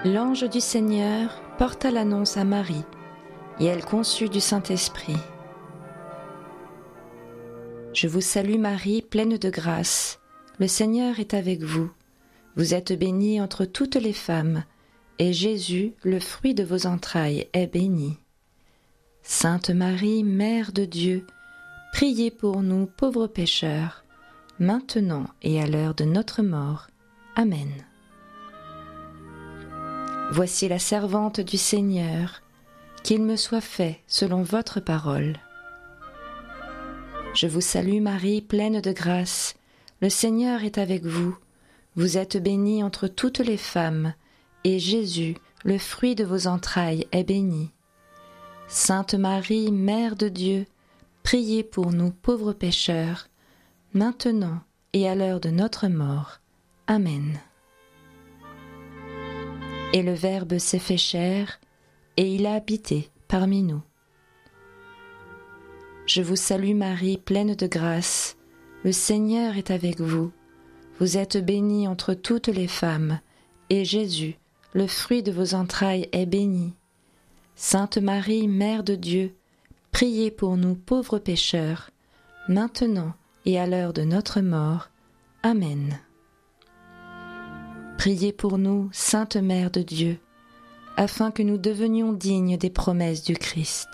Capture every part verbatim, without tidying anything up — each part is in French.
L'ange du Seigneur porta l'annonce à Marie, et elle conçut du Saint-Esprit. Je vous salue Marie, pleine de grâce. Le Seigneur est avec vous. Vous êtes bénie entre toutes les femmes, et Jésus, le fruit de vos entrailles, est béni. Sainte Marie, Mère de Dieu, priez pour nous pauvres pécheurs, maintenant et à l'heure de notre mort. Amen. Voici la servante du Seigneur, qu'il me soit fait selon votre parole. Je vous salue Marie, pleine de grâce, le Seigneur est avec vous. Vous êtes bénie entre toutes les femmes, et Jésus, le fruit de vos entrailles, est béni. Sainte Marie, Mère de Dieu, priez pour nous pauvres pécheurs, maintenant et à l'heure de notre mort. Amen. Et le Verbe s'est fait chair, et il a habité parmi nous. Je vous salue Marie, pleine de grâce, le Seigneur est avec vous. Vous êtes bénie entre toutes les femmes, et Jésus, le fruit de vos entrailles, est béni. Sainte Marie, Mère de Dieu, priez pour nous pauvres pécheurs, maintenant et à l'heure de notre mort. Amen. Priez pour nous, Sainte Mère de Dieu, afin que nous devenions dignes des promesses du Christ.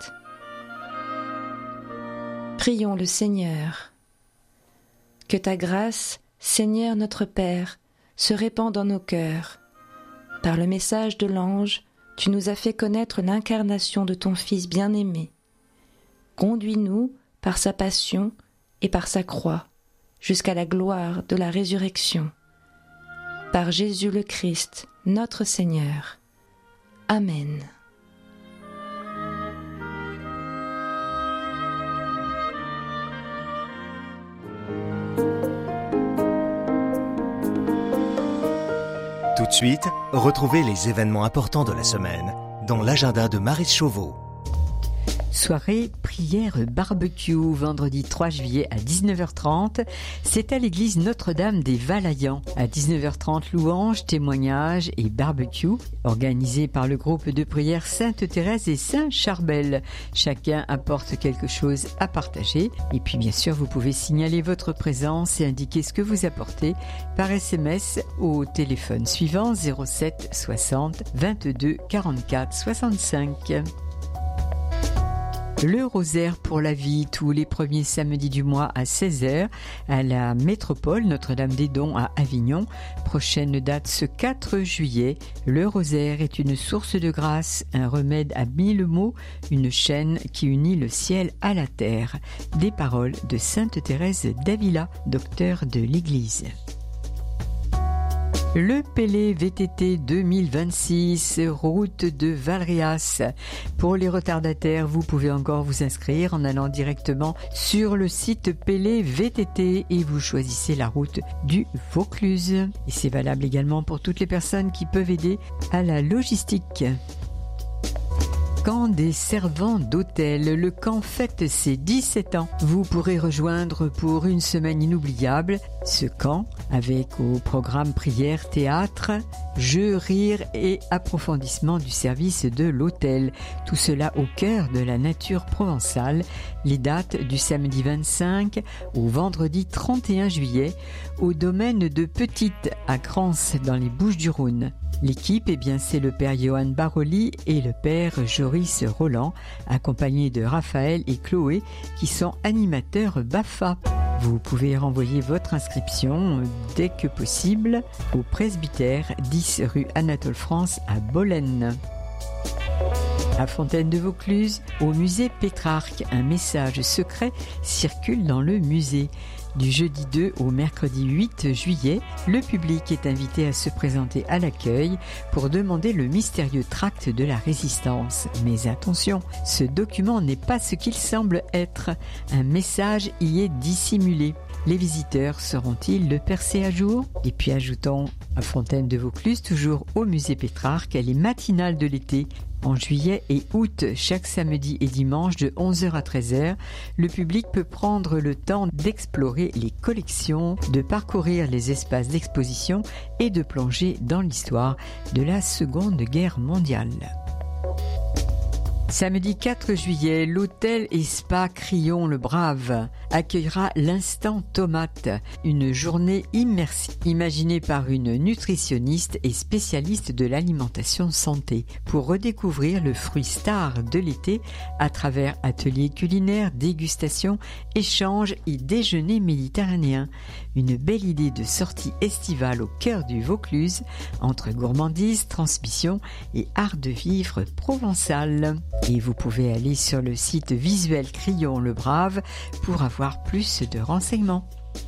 Prions le Seigneur. Que ta grâce, Seigneur notre Père, se répande dans nos cœurs. Par le message de l'ange, tu nous as fait connaître l'incarnation de ton Fils bien-aimé. Conduis-nous par sa passion et par sa croix, jusqu'à la gloire de la résurrection. Par Jésus le Christ, notre Seigneur. Amen. Tout de suite, retrouvez les événements importants de la semaine dans l'agenda de Maryse Chauveau. Soirée prière barbecue, vendredi trois juillet à dix-neuf heures trente. C'est à l'église Notre-Dame des Valayans. À dix-neuf heures trente, louanges, témoignages et barbecue, organisé par le groupe de prière Sainte-Thérèse et Saint-Charbel. Chacun apporte quelque chose à partager. Et puis bien sûr, vous pouvez signaler votre présence et indiquer ce que vous apportez par S M S au téléphone suivant zéro sept soixante vingt-deux quarante-quatre soixante-cinq. Le rosaire pour la vie, tous les premiers samedis du mois à seize heures à la métropole Notre-Dame-des-Dons à Avignon. Prochaine date ce quatre juillet. Le rosaire est une source de grâce, un remède à mille maux, une chaîne qui unit le ciel à la terre. Des paroles de Sainte Thérèse d'Avila, docteur de l'Église. Le Pélé V T T deux mille vingt-six, route de Valréas. Pour les retardataires, vous pouvez encore vous inscrire en allant directement sur le site Pélé V T T et vous choisissez la route du Vaucluse. Et c'est valable également pour toutes les personnes qui peuvent aider à la logistique. Camp des servants d'hôtel. Le camp fête ses dix-sept ans. Vous pourrez rejoindre pour une semaine inoubliable ce camp avec au programme prière, théâtre, jeux, rire et approfondissement du service de l'hôtel. Tout cela au cœur de la nature provençale. Les dates du samedi vingt-cinq au vendredi trente et un juillet au domaine de Petite à Crans dans les Bouches-du-Rhône. L'équipe, eh bien, c'est le père Johan Baroli et le père Joris Roland, accompagnés de Raphaël et Chloé, qui sont animateurs B A F A. Vous pouvez renvoyer votre inscription dès que possible au presbytère dix rue Anatole France à Bolène. À Fontaine-de-Vaucluse, au musée Pétrarque, un message secret circule dans le musée. Du jeudi deux au mercredi huit juillet, le public est invité à se présenter à l'accueil pour demander le mystérieux tract de la résistance. Mais attention, ce document n'est pas ce qu'il semble être. Un message y est dissimulé. Les visiteurs sauront-ils le percer à jour? Et puis ajoutons à Fontaine de Vaucluse, toujours au musée Pétrarque, les matinales de l'été en juillet et août, chaque samedi et dimanche de onze heures à treize heures. Le public peut prendre le temps d'explorer les collections, de parcourir les espaces d'exposition et de plonger dans l'histoire de la Seconde Guerre mondiale. Samedi quatre juillet, l'hôtel et spa Crillon-le-Brave accueillera l'Instant Tomate, une journée immersive imaginée par une nutritionniste et spécialiste de l'alimentation santé pour redécouvrir le fruit star de l'été à travers ateliers culinaires, dégustations, échanges et déjeuners méditerranéens. Une belle idée de sortie estivale au cœur du Vaucluse entre gourmandise, transmission et art de vivre provençal. Et vous pouvez aller sur le site visuel Crillon-le-Brave pour avoir plus de renseignements.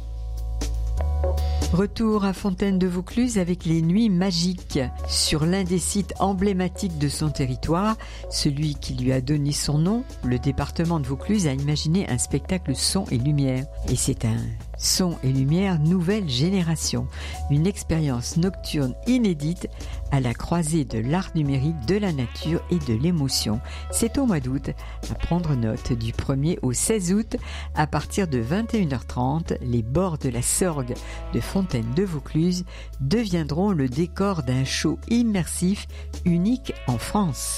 Retour à Fontaine de Vaucluse avec les Nuits Magiques. Sur l'un des sites emblématiques de son territoire, celui qui lui a donné son nom, le département de Vaucluse a imaginé un spectacle son et lumière. Et c'est un son et lumière nouvelle génération. Une expérience nocturne inédite à la croisée de l'art numérique, de la nature et de l'émotion. C'est au mois d'août, à prendre note, du premier au seize août, à partir de vingt et une heures trente, les bords de la Sorgue de Fontaine de Vaucluse deviendront le décor d'un show immersif unique en France.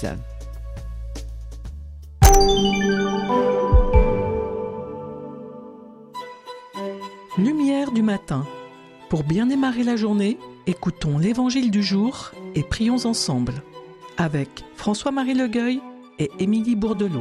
Lumière du matin. Pour bien démarrer la journée, écoutons l'Évangile du jour et prions ensemble avec François-Marie Legueuil et Émilie Bourdelot.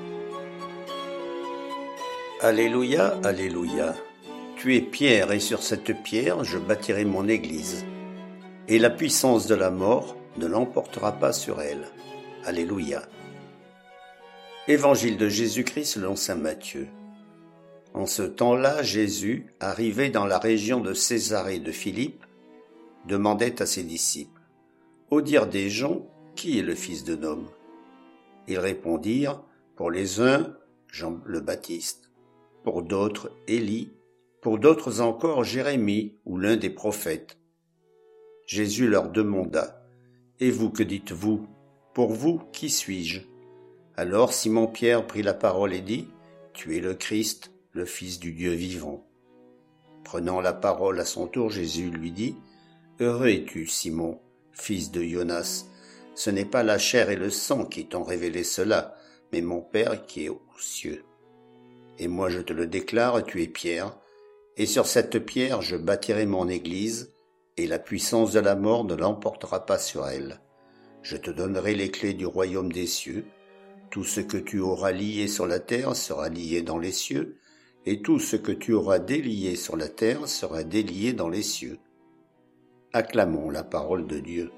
Alléluia, alléluia. Tu es pierre et sur cette pierre je bâtirai mon église. Et la puissance de la mort ne l'emportera pas sur elle. Alléluia. Évangile de Jésus-Christ selon saint Matthieu. En ce temps-là, Jésus, arrivé dans la région de Césarée de Philippe, demandait à ses disciples, « Au dire des gens, qui est le fils de l'homme ?» Ils répondirent, « Pour les uns, Jean le Baptiste, pour d'autres, Élie, pour d'autres encore, Jérémie ou l'un des prophètes. » Jésus leur demanda, « Et vous, que dites-vous? Pour vous, qui suis-je » Alors Simon-Pierre prit la parole et dit, « Tu es le Christ, le Fils du Dieu vivant. » Prenant la parole à son tour, Jésus lui dit, « Heureux es-tu, Simon, fils de Jonas. Ce n'est pas la chair et le sang qui t'ont révélé cela, mais mon Père qui est aux cieux. Et moi je te le déclare, tu es Pierre, et sur cette pierre je bâtirai mon église, et la puissance de la mort ne l'emportera pas sur elle. Je te donnerai les clés du royaume des cieux. Tout ce que tu auras lié sur la terre sera lié dans les cieux, et tout ce que tu auras délié sur la terre sera délié dans les cieux. » Acclamons la parole de Dieu.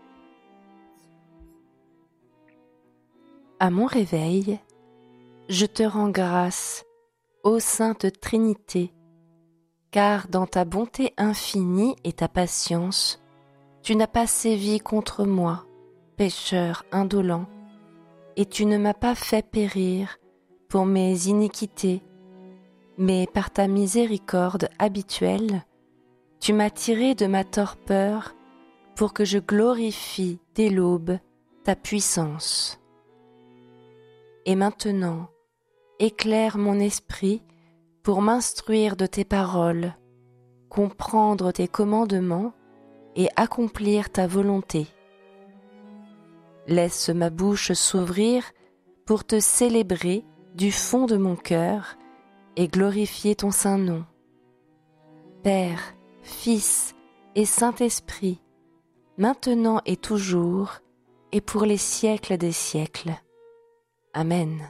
À mon réveil, je te rends grâce, ô Sainte Trinité, car dans ta bonté infinie et ta patience, tu n'as pas sévi contre moi, pécheur indolent, et tu ne m'as pas fait périr pour mes iniquités, mais par ta miséricorde habituelle, tu m'as tiré de ma torpeur pour que je glorifie dès l'aube ta puissance. Et maintenant, éclaire mon esprit pour m'instruire de tes paroles, comprendre tes commandements et accomplir ta volonté. Laisse ma bouche s'ouvrir pour te célébrer du fond de mon cœur et glorifier ton saint nom. Père, Fils et Saint-Esprit, maintenant et toujours, et pour les siècles des siècles. Amen.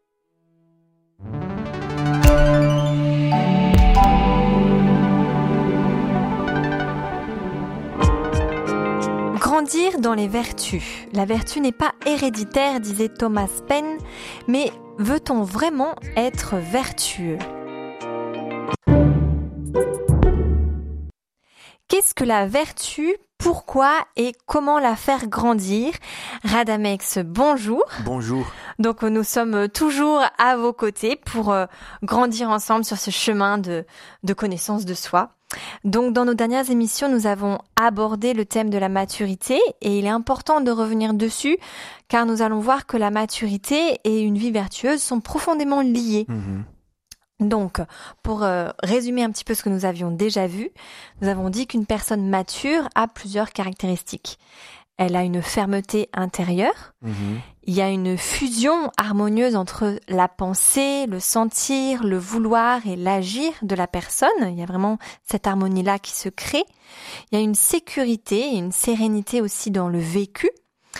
Grandir dans les vertus. La vertu n'est pas héréditaire, disait Thomas Paine, mais veut-on vraiment être vertueux ? Qu'est-ce que la vertu pourquoi et comment la faire grandir. Radamex, bonjour. Bonjour. Donc nous sommes toujours à vos côtés pour euh, grandir ensemble sur ce chemin de, de connaissance de soi. Donc dans nos dernières émissions, nous avons abordé le thème de la maturité et il est important de revenir dessus car nous allons voir que la maturité et une vie vertueuse sont profondément liées. Mmh. Donc, pour euh, résumer un petit peu ce que nous avions déjà vu, nous avons dit qu'une personne mature a plusieurs caractéristiques. Elle a une fermeté intérieure, mmh. il y a une fusion harmonieuse entre la pensée, le sentir, le vouloir et l'agir de la personne. Il y a vraiment cette harmonie-là qui se crée. Il y a une sécurité et une sérénité aussi dans le vécu.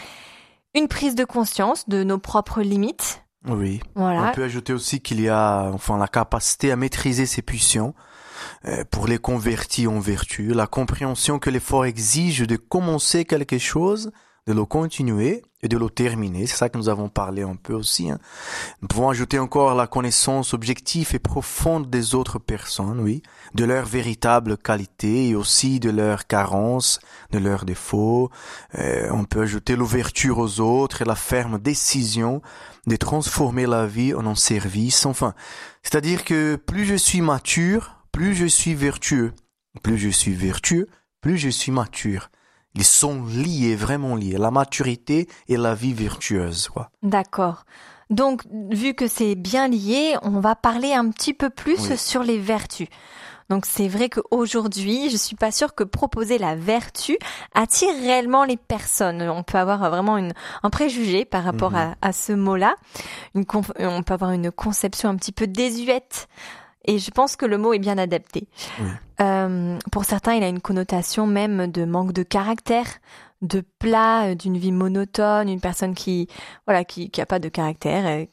Une prise de conscience de nos propres limites. Oui. Voilà. On peut ajouter aussi qu'il y a, enfin, la capacité à maîtriser ses pulsions euh, pour les convertir en vertu, la compréhension que l'effort exige de commencer quelque chose, de le continuer et de le terminer. C'est ça que nous avons parlé un peu aussi. Hein. Nous pouvons ajouter encore la connaissance objective et profonde des autres personnes, oui, de leurs véritables qualités et aussi de leurs carences, de leurs défauts. Euh, on peut ajouter l'ouverture aux autres et la ferme décision de transformer la vie en un service. Enfin, c'est-à-dire que plus je suis mature, plus je suis vertueux. Plus je suis vertueux, plus je suis mature. Ils sont liés, vraiment liés. La maturité et la vie vertueuse, quoi. D'accord. Donc, vu que c'est bien lié, on va parler un petit peu plus oui. sur les vertus. Donc, c'est vrai qu'aujourd'hui, je suis pas sûre que proposer la vertu attire réellement les personnes. On peut avoir vraiment une, un préjugé par rapport mmh. à, à ce mot-là. Une, on peut avoir une conception un petit peu désuète. Et je pense que le mot est bien adapté. Oui. Euh, pour certains, il a une connotation même de manque de caractère, de plat, d'une vie monotone, une personne qui, voilà, qui, qui a pas de caractère,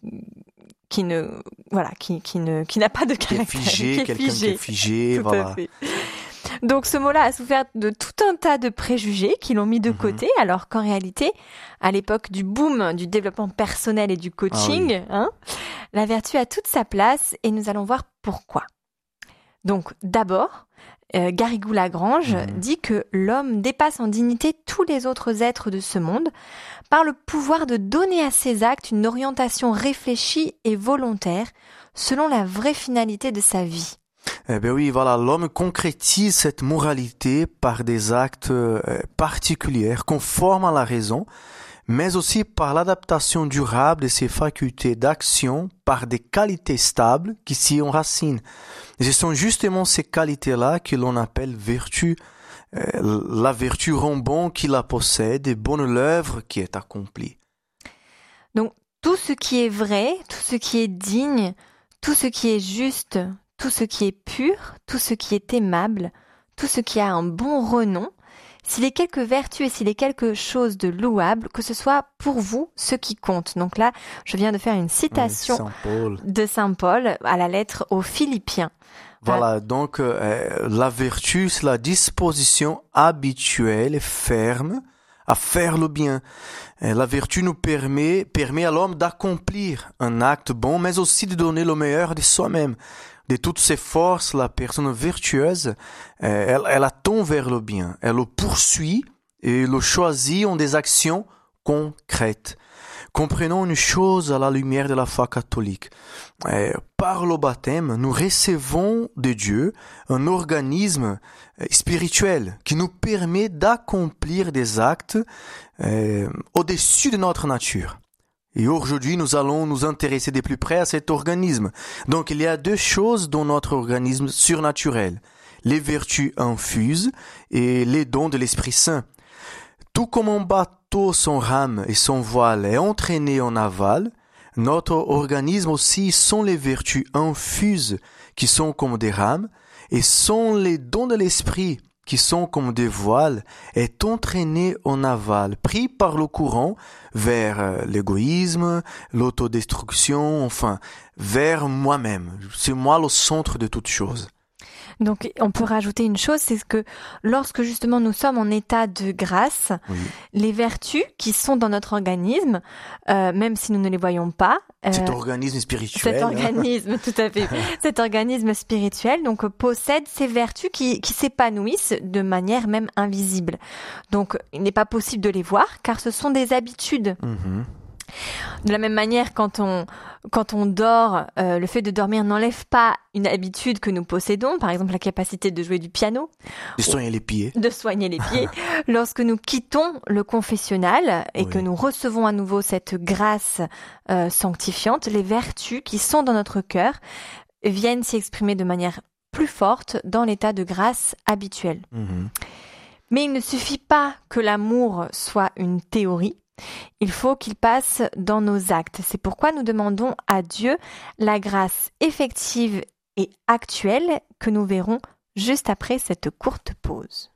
qui ne, voilà, qui, qui ne, qui n'a pas de caractère. Qui est figé, qui est quelqu'un figé. qui est figé, tout voilà. À fait. Donc ce mot-là a souffert de tout un tas de préjugés qui l'ont mis de mmh. côté, alors qu'en réalité, à l'époque du boom du développement personnel et du coaching, ah oui. hein, la vertu a toute sa place et nous allons voir pourquoi. Donc d'abord, euh, Garrigou-Lagrange mmh. dit que l'homme dépasse en dignité tous les autres êtres de ce monde par le pouvoir de donner à ses actes une orientation réfléchie et volontaire selon la vraie finalité de sa vie. Eh bien oui, voilà, l'homme concrétise cette moralité par des actes euh, particuliers, conformes à la raison, mais aussi par l'adaptation durable de ses facultés d'action par des qualités stables qui s'y enracinent. Et ce sont justement ces qualités-là que l'on appelle vertu. Euh, la vertu rend bon qui la possède et bonne l'œuvre qui est accomplie. Donc, tout ce qui est vrai, tout ce qui est digne, tout ce qui est juste, tout ce qui est pur, tout ce qui est aimable, tout ce qui a un bon renom, s'il est quelque vertu et s'il est quelque chose de louable, que ce soit pour vous ce qui compte. Donc là, je viens de faire une citation oui, Saint Paul. de Saint Paul à la lettre aux Philippiens. Voilà, ah. donc euh, la vertu, c'est la disposition habituelle et ferme à faire le bien. Et la vertu nous permet, permet à l'homme d'accomplir un acte bon, mais aussi de donner le meilleur de soi-même. De toutes ses forces, la personne vertueuse, elle, elle attend vers le bien. Elle le poursuit et le choisit en des actions concrètes. Comprenons une chose à la lumière de la foi catholique. Par le baptême, nous recevons de Dieu un organisme spirituel qui nous permet d'accomplir des actes euh, au-dessus de notre nature. Et aujourd'hui, nous allons nous intéresser de plus près à cet organisme. Donc, il y a deux choses dans notre organisme surnaturel. Les vertus infuses et les dons de l'Esprit Saint. Tout comme un bateau sans rame et sans voile est entraîné en aval, notre organisme aussi sont les vertus infuses qui sont comme des rames et sont les dons de l'Esprit qui sont comme des voiles, est entraîné en aval, pris par le courant vers l'égoïsme, l'autodestruction, enfin, vers moi-même. C'est moi le centre de toute chose. Donc, on peut rajouter une chose, c'est que lorsque justement nous sommes en état de grâce, oui. les vertus qui sont dans notre organisme, euh, même si nous ne les voyons pas, euh, cet organisme spirituel, cet organisme, hein. Tout à fait, cet organisme spirituel, donc possède ces vertus qui, qui s'épanouissent de manière même invisible. Donc, il n'est pas possible de les voir, car ce sont des habitudes. Mm-hmm. De la même manière, quand on, quand on dort, euh, le fait de dormir n'enlève pas une habitude que nous possédons, par exemple la capacité de jouer du piano. De soigner les pieds. De soigner les pieds. Lorsque nous quittons le confessionnal et oui. que nous recevons à nouveau cette grâce euh, sanctifiante, les vertus qui sont dans notre cœur viennent s'y exprimer de manière plus forte dans l'état de grâce habituel. Mm-hmm. Mais il ne suffit pas que l'amour soit une théorie. Il faut qu'il passe dans nos actes. C'est pourquoi nous demandons à Dieu la grâce effective et actuelle que nous verrons juste après cette courte pause.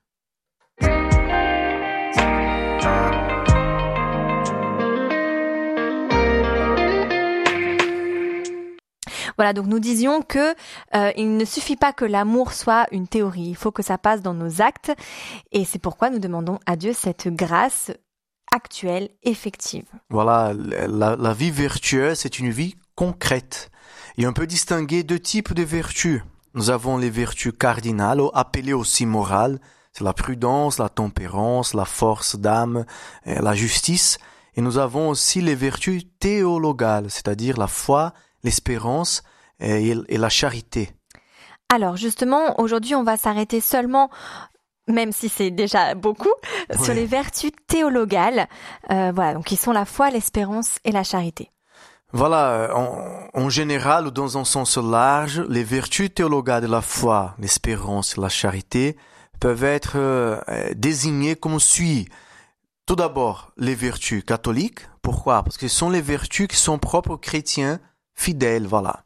Voilà, donc nous disions que euh, il ne suffit pas que l'amour soit une théorie, il faut que ça passe dans nos actes, et c'est pourquoi nous demandons à Dieu cette grâce actuelle, effective. Voilà, la, la vie vertueuse, c'est une vie concrète. Et on peut distinguer deux types de vertus. Nous avons les vertus cardinales, appelées aussi morales. C'est la prudence, la tempérance, la force d'âme, la justice. Et nous avons aussi les vertus théologales, c'est-à-dire la foi, l'espérance et, et la charité. Alors justement, aujourd'hui, on va s'arrêter seulement, même si c'est déjà beaucoup, oui. sur les vertus théologales, euh, voilà, donc qui sont la foi, l'espérance et la charité. Voilà, en, en général ou dans un sens large, les vertus théologales de la foi, l'espérance et la charité peuvent être euh, désignées comme suit. Tout d'abord, les vertus catholiques. Pourquoi? Parce que ce sont les vertus qui sont propres aux chrétiens fidèles, voilà.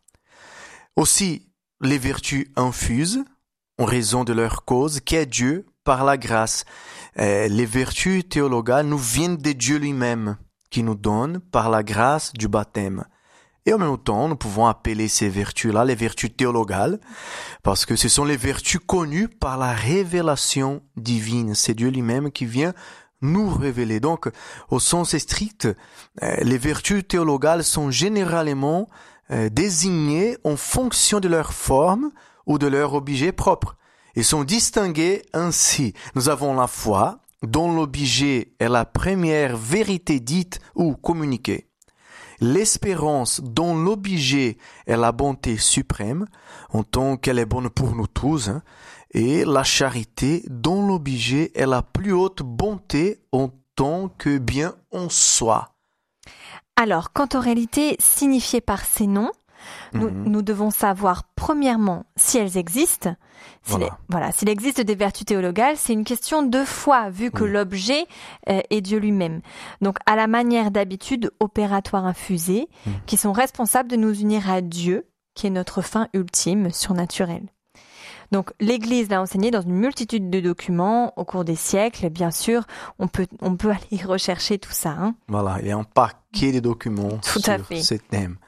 Aussi, les vertus infuses, en raison de leur cause, qui est Dieu par la grâce. Euh, les vertus théologales nous viennent de Dieu lui-même, qui nous donne par la grâce du baptême. Et en même temps, nous pouvons appeler ces vertus-là les vertus théologales, parce que ce sont les vertus connues par la révélation divine. C'est Dieu lui-même qui vient nous révéler. Donc, au sens strict, euh, les vertus théologales sont généralement euh, désignées en fonction de leur forme ou de leur objet propre. Ils sont distingués ainsi. Nous avons la foi, dont l'objet est la première vérité dite ou communiquée. L'espérance, dont l'objet est la bonté suprême, en tant qu'elle est bonne pour nous tous, hein, et la charité, dont l'objet est la plus haute bonté en tant que bien en soi. Alors, quant aux réalités signifiées par ces noms, Nous, mmh. nous devons savoir, premièrement, si elles existent. S'il voilà. voilà, s'il existe des vertus théologales, c'est une question de foi, vu que mmh. l'objet euh, est Dieu lui-même. Donc, à la manière d'habitudes opératoires infusées, mmh. qui sont responsables de nous unir à Dieu, qui est notre fin ultime, surnaturelle. Donc, l'Église l'a enseigné dans une multitude de documents au cours des siècles. Bien sûr, on peut, on peut aller rechercher tout ça. Hein. Voilà, il y a un paquet de documents tout sur à fait. ce thème.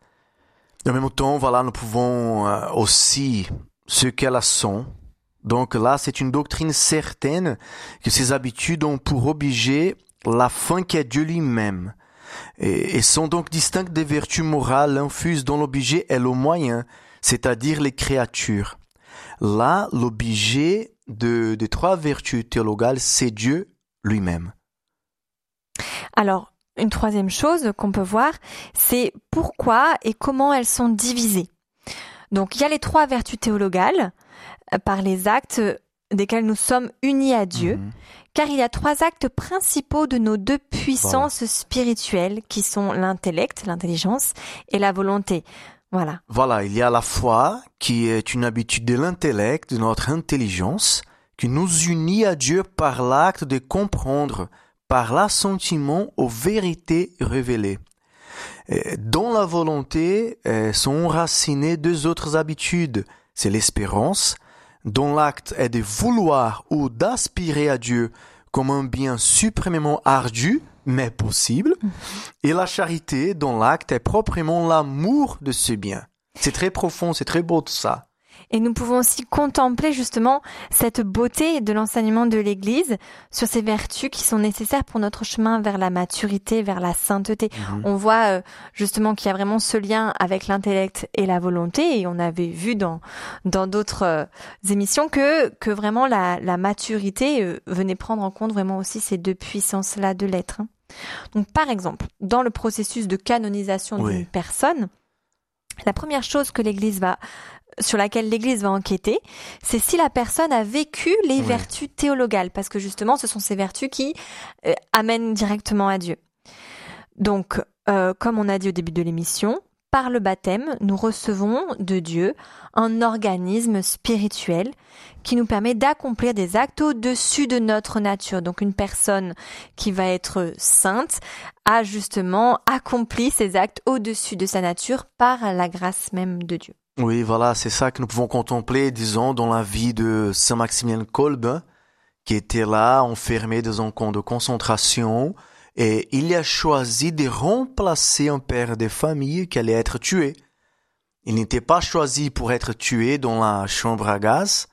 En même temps, voilà, nous pouvons euh, aussi ce qu'elles sont. Donc là, c'est une doctrine certaine que ces habitudes ont pour objet la fin qui est Dieu lui-même. Et, et sont donc distinctes des vertus morales infuses dont l'objet est le moyen, c'est-à-dire les créatures. Là, l'objet de, des trois vertus théologales, c'est Dieu lui-même. Alors, une troisième chose qu'on peut voir, c'est pourquoi et comment elles sont divisées. Donc, il y a les trois vertus théologales euh, par les actes desquels nous sommes unis à Dieu, mmh. car il y a trois actes principaux de nos deux puissances voilà. spirituelles qui sont l'intellect, l'intelligence, et la volonté. Voilà. Voilà, il y a la foi qui est une habitude de l'intellect, de notre intelligence, qui nous unit à Dieu par l'acte de comprendre, par l'assentiment aux vérités révélées. Dans la volonté sont enracinées deux autres habitudes. C'est l'espérance, dont l'acte est de vouloir ou d'aspirer à Dieu comme un bien suprêmement ardu, mais possible. Et la charité, dont l'acte est proprement l'amour de ce bien. C'est très profond, c'est très beau tout ça. Et nous pouvons aussi contempler justement cette beauté de l'enseignement de l'Église sur ces vertus qui sont nécessaires pour notre chemin vers la maturité, vers la sainteté. Mmh. On voit euh, justement qu'il y a vraiment ce lien avec l'intellect et la volonté, et on avait vu dans dans d'autres euh, émissions que que vraiment la, la maturité euh, venait prendre en compte vraiment aussi ces deux puissances-là de l'être. Hein. Donc par exemple, dans le processus de canonisation oui. d'une personne, la première chose que l'Église va, sur laquelle l'Église va enquêter, c'est si la personne a vécu les oui. vertus théologales, parce que justement, ce sont ces vertus qui euh, amènent directement à Dieu. Donc, euh, comme on a dit au début de l'émission, par le baptême, nous recevons de Dieu un organisme spirituel qui nous permet d'accomplir des actes au-dessus de notre nature. Donc une personne qui va être sainte a justement accompli ces actes au-dessus de sa nature par la grâce même de Dieu. Oui, voilà, c'est ça que nous pouvons contempler, disons, dans la vie de Saint Maximilien Kolbe, qui était là, enfermé dans un camp de concentration. Et il a choisi de remplacer un père de famille qui allait être tué. Il n'était pas choisi pour être tué dans la chambre à gaz.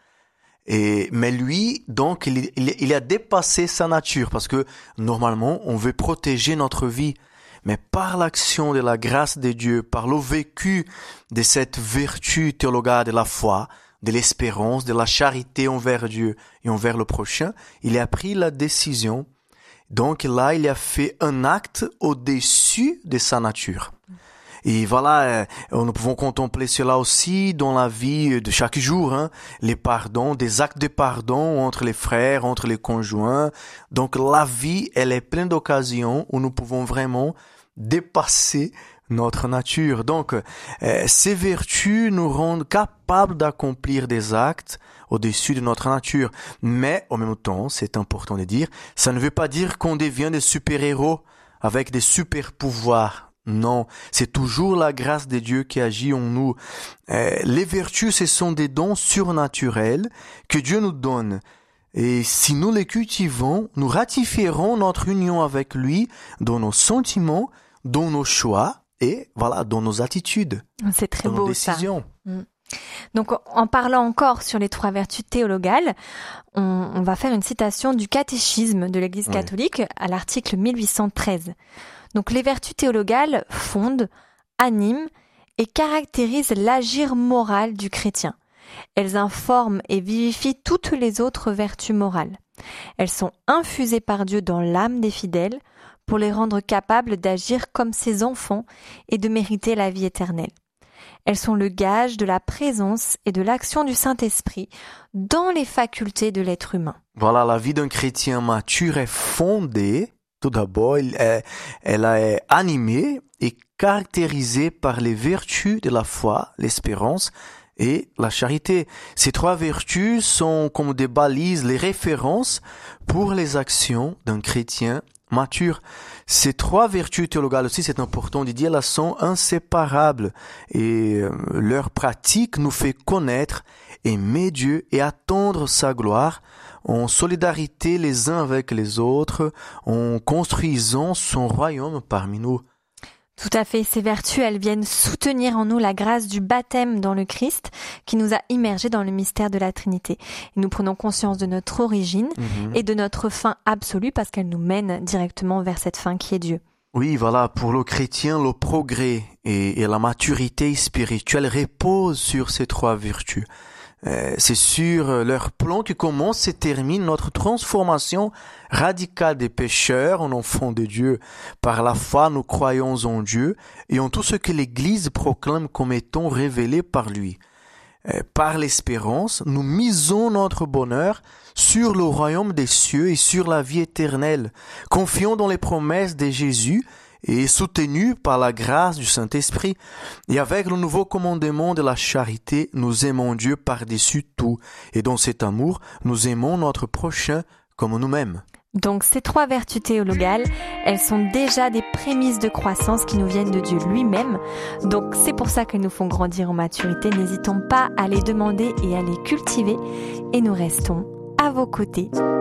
Et, mais lui, donc, il, il, il a dépassé sa nature parce que normalement, on veut protéger notre vie. Mais par l'action de la grâce de Dieu, par le vécu de cette vertu théologale de la foi, de l'espérance, de la charité envers Dieu et envers le prochain, il a pris la décision. Donc là, il a fait un acte au-dessus de sa nature. Et voilà, nous pouvons contempler cela aussi dans la vie de chaque jour, hein, les pardons, des actes de pardon entre les frères, entre les conjoints. Donc la vie, elle est pleine d'occasions où nous pouvons vraiment dépasser notre nature. Donc, euh, ces vertus nous rendent capables d'accomplir des actes au-dessus de notre nature. Mais, en même temps, c'est important de dire, ça ne veut pas dire qu'on devient des super-héros avec des super-pouvoirs. Non, c'est toujours la grâce de Dieu qui agit en nous. Euh, les vertus, ce sont des dons surnaturels que Dieu nous donne. Et si nous les cultivons, nous ratifierons notre union avec lui dans nos sentiments, dans nos choix, et voilà, dans nos attitudes, c'est très dans beau, nos décisions. Ça. Donc, en parlant encore sur les trois vertus théologales, on, on va faire une citation du catéchisme de l'Église oui. catholique à l'article mille huit cent treize. Donc, les vertus théologales fondent, animent et caractérisent l'agir moral du chrétien. Elles informent et vivifient toutes les autres vertus morales. Elles sont infusées par Dieu dans l'âme des fidèles pour les rendre capables d'agir comme ses enfants et de mériter la vie éternelle. Elles sont le gage de la présence et de l'action du Saint-Esprit dans les facultés de l'être humain. Voilà, la vie d'un chrétien mature est fondée, tout d'abord, elle est, elle est animée et caractérisée par les vertus de la foi, l'espérance et la charité. Ces trois vertus sont comme des balises, les références pour les actions d'un chrétien mature. Ces trois vertus théologales aussi, c'est important de dire, elles sont inséparables et leur pratique nous fait connaître, aimer Dieu et attendre sa gloire en solidarité les uns avec les autres, en construisant son royaume parmi nous. Tout à fait, ces vertus, elles viennent soutenir en nous la grâce du baptême dans le Christ qui nous a immergés dans le mystère de la Trinité. Et nous prenons conscience de notre origine mmh. et de notre fin absolue parce qu'elle nous mène directement vers cette fin qui est Dieu. Oui, voilà, pour le chrétien, le progrès et, et la maturité spirituelle reposent sur ces trois vertus. Euh, c'est sur leur plan que commence et termine notre transformation radicale des pécheurs en enfants de Dieu. Par la foi, nous croyons en Dieu et en tout ce que l'Église proclame comme étant révélé par lui. Euh, par l'espérance, nous misons notre bonheur sur le royaume des cieux et sur la vie éternelle, confions dans les promesses de Jésus et soutenu par la grâce du Saint-Esprit. Et avec le nouveau commandement de la charité, nous aimons Dieu par-dessus tout. Et dans cet amour, nous aimons notre prochain comme nous-mêmes. Donc ces trois vertus théologales, elles sont déjà des prémices de croissance qui nous viennent de Dieu lui-même. Donc c'est pour ça qu'elles nous font grandir en maturité. N'hésitons pas à les demander et à les cultiver. Et nous restons à vos côtés